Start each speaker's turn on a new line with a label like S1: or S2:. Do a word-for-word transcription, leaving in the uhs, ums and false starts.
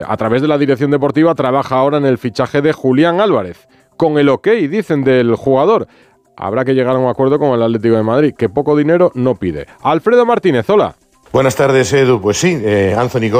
S1: a través de la dirección deportiva, trabaja ahora en el fichaje de Julián Álvarez. Con el ok, dicen, del jugador. Habrá que llegar a un acuerdo con el Atlético de Madrid, que poco dinero no pide. Alfredo Martínez, hola.
S2: Buenas tardes, Edu. Pues sí, eh, Anthony Gordon